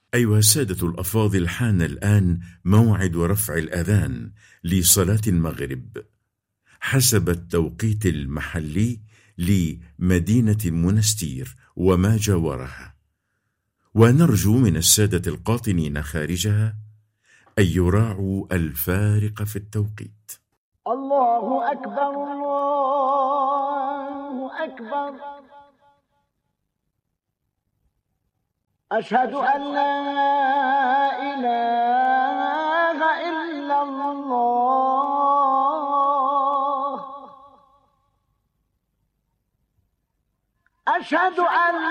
أيها السادة الأفاضل، حان الآن موعد رفع الأذان لصلاة المغرب حسب التوقيت المحلي لمدينة المنستير وما جاورها، ونرجو من السادة القاطنين خارجها أن يراعوا الفارق في التوقيت. الله أكبر، الله أكبر، أشهد أن لا إله إلا الله، أشهد أن